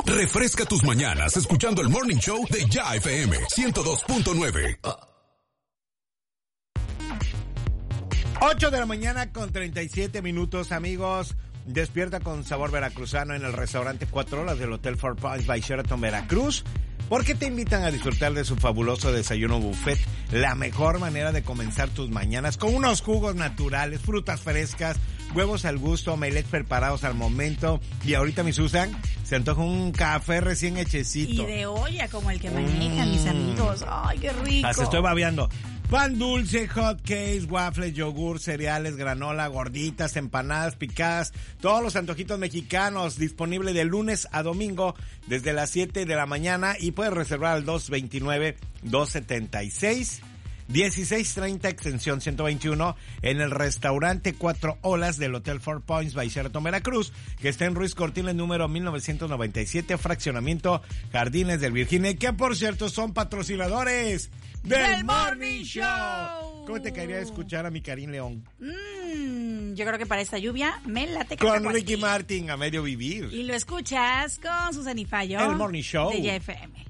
Refresca tus mañanas escuchando el Morning Show de Ya FM 102.9. 8 de la mañana con 37 minutos, amigos. Despierta con sabor veracruzano en el restaurante 4 Olas del Hotel Four Points by Sheraton Veracruz, porque te invitan a disfrutar de su fabuloso desayuno buffet, la mejor manera de comenzar tus mañanas con unos jugos naturales, frutas frescas, huevos al gusto, omelets preparados al momento, y ahorita, mi Susan, se antoja un café recién hechecito. Y de olla, como el que manejan mis amigos. ¡Ay, qué rico! Hasta estoy babeando. Pan dulce, hot cakes, waffles, yogur, cereales, granola, gorditas, empanadas picadas, todos los antojitos mexicanos, disponible de lunes a domingo desde las 7 de la mañana, y puedes reservar al 229-276-1630 extensión 121 en el restaurante 4 Olas del Hotel Four Points by Sheraton Veracruz, que está en Ruiz Cortines número 1997, fraccionamiento Jardines del Virginia, que por cierto son patrocinadores del Morning Show. ¿Cómo te caería escuchar a mi Karim León? Yo creo que para esta lluvia me late con Ricky Martin a medio vivir. Y lo escuchas con Susan y Fallo. El Morning Show de Ya FM.